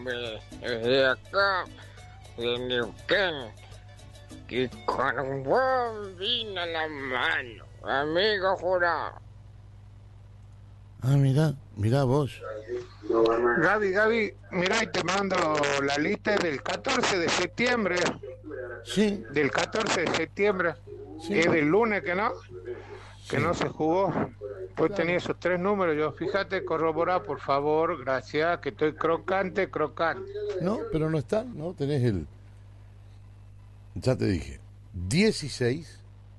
hombre, desde acá, de Neuquén, y con un buen vino en la mano, amigo jurado. Ah, mirá vos. Gaby, mirá, y te mando la lista del 14 de septiembre. Sí. Del 14 de septiembre. Sí. Es del lunes que no Sí. se jugó. Pues Claro. tenía esos 3 números. Yo, fíjate, corrobora, por favor, gracias, que estoy crocante. No, pero no está, ¿no? Tenés el... Ya te dije. 16.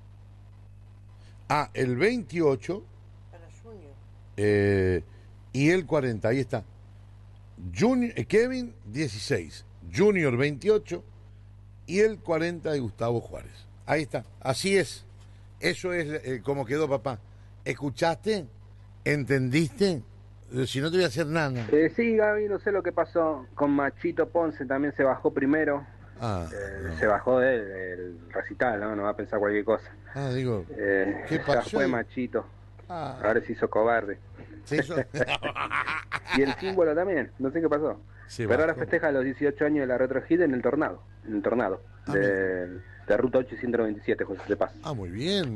Ah, el 28. Para Junior. Y el 40, ahí está. Junior, Kevin, 16. Junior, 28. Y el 40 de Gustavo Juárez. Ahí está. Así es. Eso es como quedó, papá. ¿Escuchaste? ¿Entendiste? Si no te voy a hacer nada. Sí, Gaby, no sé lo que pasó con Machito Ponce, también se bajó primero. Ah, no. Se bajó del recital, ¿no? No va a pensar cualquier cosa. Ah, digo, ¿qué Ya pasó? fue Machito. Ah, Ahora se hizo cobarde. ¿se hizo? Y el símbolo también, no sé qué pasó. Se Pero ahora bajó. festeja los 18 años de la Retro Hit en el Tornado. Ah, De Ruta 827, José de Paz. Ah, muy bien,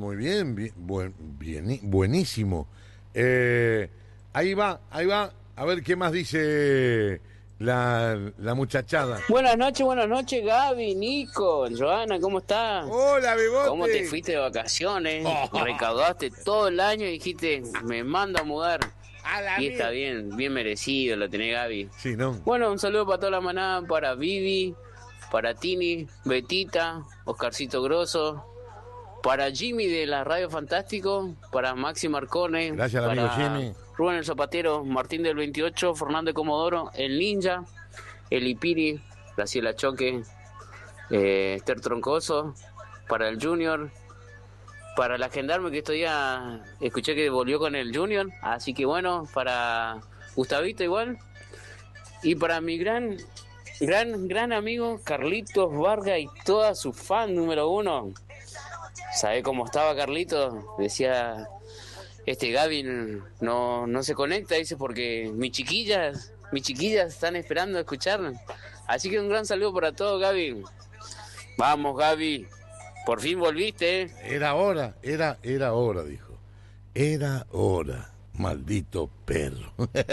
buenísimo. Ahí va. A ver qué más dice la muchachada. Buenas noches, Gaby, Nico, Joana, ¿cómo estás? Hola, Bebote. ¿Cómo te fuiste de vacaciones? Oh. Recaudaste todo el año y dijiste, me mando a mudar. A la Y está mierda. bien merecido, lo tenés, Gaby. Sí, ¿no? Bueno, un saludo para toda la manada, para Vivi, para Tini, Betita, Oscarcito Grosso, para Jimmy de la Radio Fantástico, para Maxi Marcone, Gracias al amigo para Jimmy. Rubén el Zapatero, Martín del 28, Fernando de Comodoro, el Ninja, el Ipiri, Graciela Choque, Esther Troncoso, para el Junior, para la Gendarme, que estos días escuché que volvió con el Junior, así que bueno, para Gustavito igual, y para mi gran amigo Carlitos Vargas y toda su fan número 1. ¿Sabe cómo estaba Carlitos? Decía, Gaby no se conecta, dice, porque mis chiquillas están esperando a escuchar. Así que un gran saludo para todos, Gaby. Vamos, Gaby, por fin volviste, ¿eh? Era hora, dijo. Era hora, maldito perro.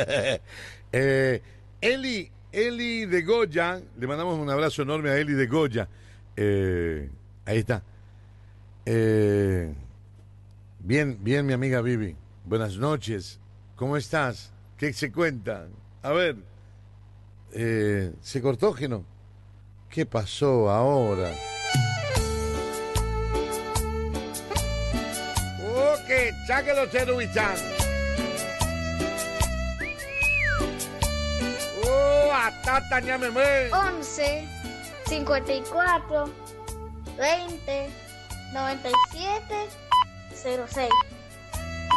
Eli de Goya, le mandamos un abrazo enorme a Eli de Goya. Ahí está. Bien, mi amiga Vivi. Buenas noches. ¿Cómo estás? ¿Qué se cuenta? A ver. ¿Se cortó, Geno? ¿Qué pasó ahora? Ok, cháquelo, Cherubichán. Atata, ñameme. 11 54 20 97 06.